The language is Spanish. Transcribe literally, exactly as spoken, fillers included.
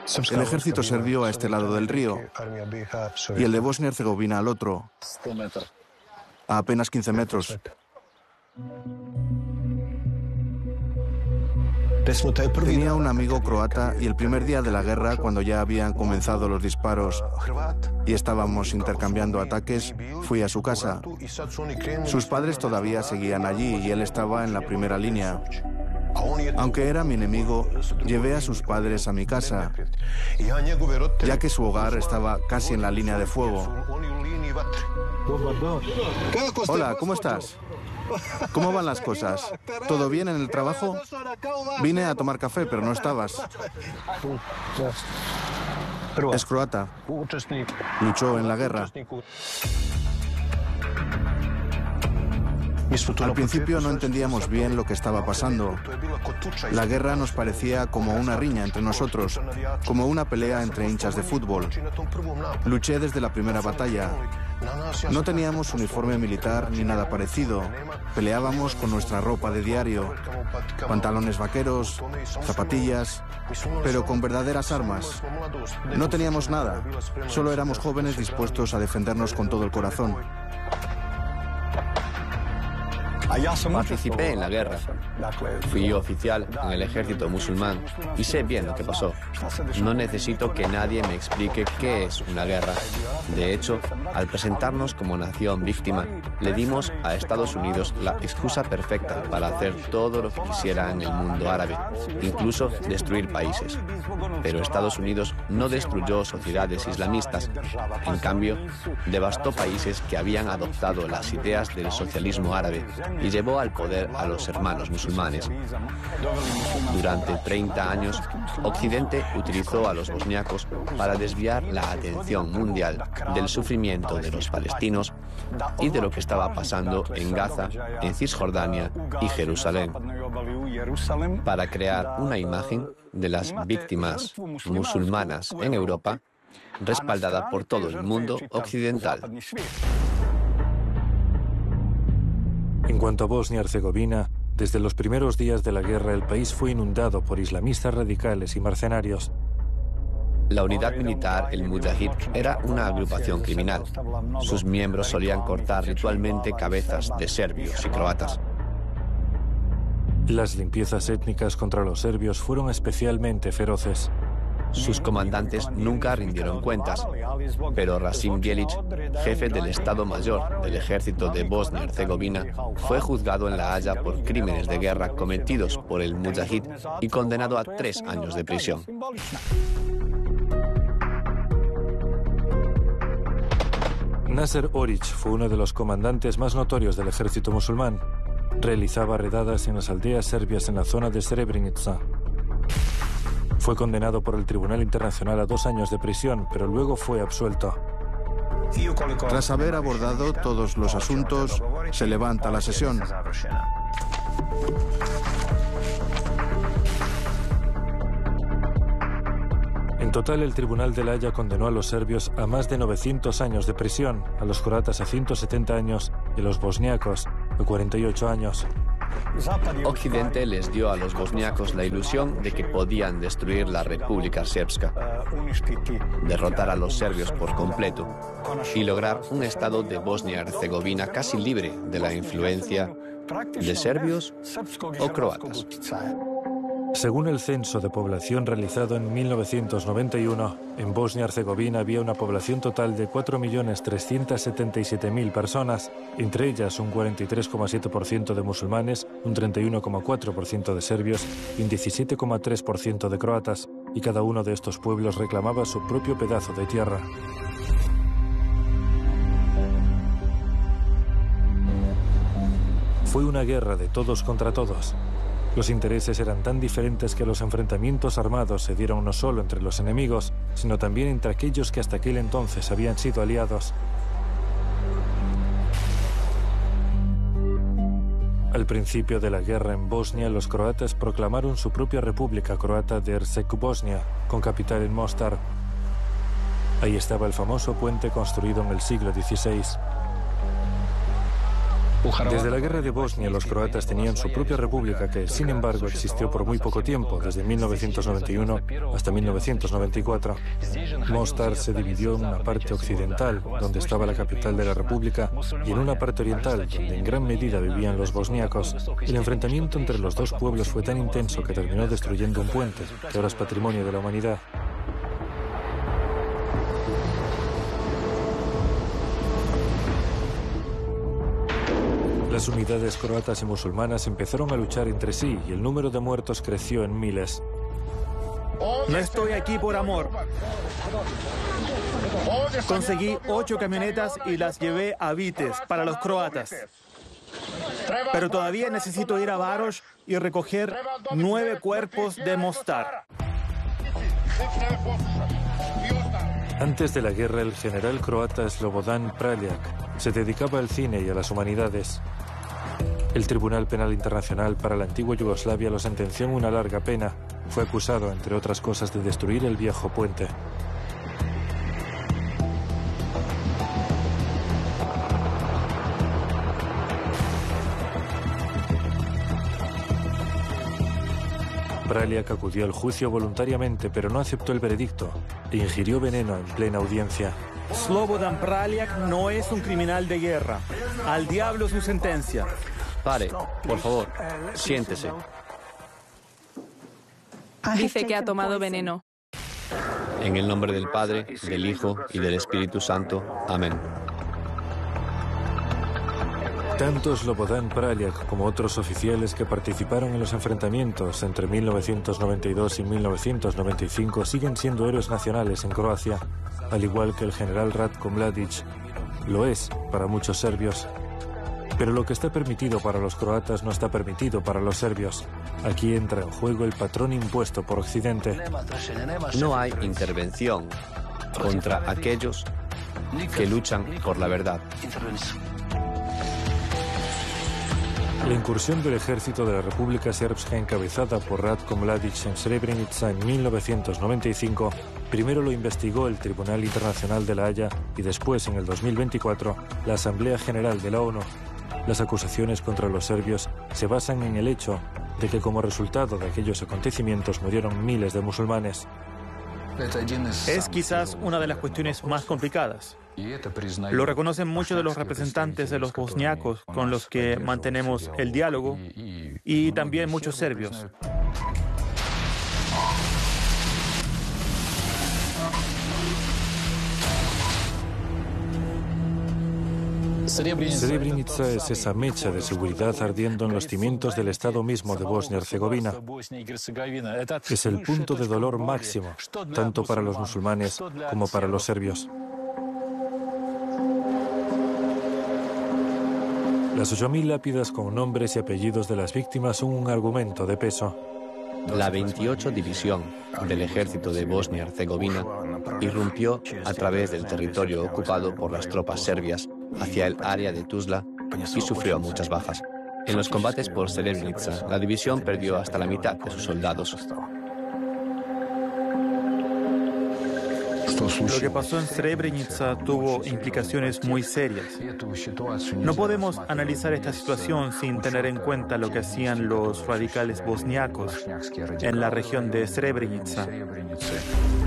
El ejército serbio a este lado del río y el de Bosnia y Herzegovina al otro, a apenas quince metros. Tenía un amigo croata y el primer día de la guerra, cuando ya habían comenzado los disparos y estábamos intercambiando ataques, fui a su casa. Sus padres todavía seguían allí y él estaba en la primera línea. Aunque era mi enemigo, llevé a sus padres a mi casa, ya que su hogar estaba casi en la línea de fuego. Hola, ¿cómo estás? ¿Cómo van las cosas? ¿Todo bien en el trabajo? Vine a tomar café, pero no estabas. Es croata. Luchó en la guerra. Al principio no entendíamos bien lo que estaba pasando. La guerra nos parecía como una riña entre nosotros, como una pelea entre hinchas de fútbol. Luché desde la primera batalla. No teníamos uniforme militar ni nada parecido. Peleábamos con nuestra ropa de diario, pantalones vaqueros, zapatillas, pero con verdaderas armas. No teníamos nada, solo éramos jóvenes dispuestos a defendernos con todo el corazón. Participé en la guerra. Fui oficial en el ejército musulmán y sé bien lo que pasó. No necesito que nadie me explique qué es una guerra. De hecho, al presentarnos como nación víctima, le dimos a Estados Unidos la excusa perfecta para hacer todo lo que quisiera en el mundo árabe, incluso destruir países. Pero Estados Unidos no destruyó sociedades islamistas. En cambio, devastó países que habían adoptado las ideas del socialismo árabe y llevó al poder a los hermanos musulmanes. Durante treinta años, Occidente utilizó a los bosniacos para desviar la atención mundial del sufrimiento de los palestinos y de lo que estaba pasando en Gaza, en Cisjordania y Jerusalén, para crear una imagen de las víctimas musulmanas en Europa, respaldada por todo el mundo occidental. En cuanto a Bosnia y Herzegovina, desde los primeros días de la guerra el país fue inundado por islamistas radicales y mercenarios. La unidad militar, el Mujahid, era una agrupación criminal. Sus miembros solían cortar ritualmente cabezas de serbios y croatas. Las limpiezas étnicas contra los serbios fueron especialmente feroces. Sus comandantes nunca rindieron cuentas, pero Rasim Bjelic, jefe del Estado Mayor del Ejército de Bosnia y Herzegovina, fue juzgado en La Haya por crímenes de guerra cometidos por el Mujahid y condenado a tres años de prisión. Nasser Oric fue uno de los comandantes más notorios del ejército musulmán. Realizaba redadas en las aldeas serbias en la zona de Srebrenica. Fue condenado por el Tribunal Internacional a dos años de prisión, pero luego fue absuelto. Tras haber abordado todos los asuntos, se levanta la sesión. En total, el Tribunal de La Haya condenó a los serbios a más de novecientos años de prisión, a los croatas a ciento setenta años y a los bosniacos a cuarenta y ocho años. Occidente les dio a los bosniacos la ilusión de que podían destruir la República Srpska, derrotar a los serbios por completo y lograr un estado de Bosnia y Herzegovina casi libre de la influencia de serbios o croatas. Según el censo de población realizado en mil novecientos noventa y uno, en Bosnia y Herzegovina había una población total de cuatro millones trescientos setenta y siete mil personas, entre ellas un cuarenta y tres coma siete por ciento de musulmanes, un treinta y uno coma cuatro por ciento de serbios y un diecisiete coma tres por ciento de croatas, y cada uno de estos pueblos reclamaba su propio pedazo de tierra. Fue una guerra de todos contra todos. Los intereses eran tan diferentes que los enfrentamientos armados se dieron no solo entre los enemigos, sino también entre aquellos que hasta aquel entonces habían sido aliados. Al principio de la guerra en Bosnia, los croatas proclamaron su propia República Croata de Herceg-Bosnia, con capital en Mostar. Ahí estaba el famoso puente construido en el siglo dieciséis. Desde la guerra de Bosnia, los croatas tenían su propia república que, sin embargo, existió por muy poco tiempo, desde mil novecientos noventa y uno hasta mil novecientos noventa y cuatro. Mostar se dividió en una parte occidental, donde estaba la capital de la república, y en una parte oriental, donde en gran medida vivían los bosníacos. El enfrentamiento entre los dos pueblos fue tan intenso que terminó destruyendo un puente, que ahora es patrimonio de la humanidad. Las unidades croatas y musulmanas empezaron a luchar entre sí y el número de muertos creció en miles. No estoy aquí por amor. Conseguí ocho camionetas y las llevé a Vitez para los croatas. Pero todavía necesito ir a Varoš y recoger nueve cuerpos de Mostar. Antes de la guerra, el general croata Slobodan Praljak se dedicaba al cine y a las humanidades. El Tribunal Penal Internacional para la antigua Yugoslavia lo sentenció en una larga pena. Fue acusado, entre otras cosas, de destruir el viejo puente. Praljak acudió al juicio voluntariamente, pero no aceptó el veredicto e ingirió veneno en plena audiencia. Slobodan Praljak no es un criminal de guerra. Al diablo su sentencia. Pare, por favor, siéntese. Dice que ha tomado veneno. En el nombre del Padre, del Hijo y del Espíritu Santo. Amén. Tanto Slobodan Praljak como otros oficiales que participaron en los enfrentamientos entre mil novecientos noventa y dos y mil novecientos noventa y cinco siguen siendo héroes nacionales en Croacia, al igual que el general Ratko Mladić. Lo es para muchos serbios. Pero lo que está permitido para los croatas no está permitido para los serbios. Aquí entra en juego el patrón impuesto por Occidente. No hay intervención contra aquellos que luchan por la verdad. La incursión del ejército de la República Srpska encabezada por Ratko Mladić en Srebrenica en mil novecientos noventa y cinco primero lo investigó el Tribunal Internacional de la Haya y después, en el dos mil veinticuatro, la Asamblea General de la ONU. Las acusaciones contra los serbios se basan en el hecho de que como resultado de aquellos acontecimientos murieron miles de musulmanes. Es quizás una de las cuestiones más complicadas. Lo reconocen muchos de los representantes de los bosniacos con los que mantenemos el diálogo y también muchos serbios. Srebrenica es esa mecha de seguridad ardiendo en los cimientos del Estado mismo de Bosnia y Herzegovina. Es el punto de dolor máximo, tanto para los musulmanes como para los serbios. Las ocho mil lápidas con nombres y apellidos de las víctimas son un argumento de peso. La veintiocho División del Ejército de Bosnia y Herzegovina irrumpió a través del territorio ocupado por las tropas serbias hacia el área de Tuzla y sufrió muchas bajas. En los combates por Srebrenica, la división perdió hasta la mitad de sus soldados. Lo que pasó en Srebrenica tuvo implicaciones muy serias. No podemos analizar esta situación sin tener en cuenta lo que hacían los radicales bosniacos en la región de Srebrenica.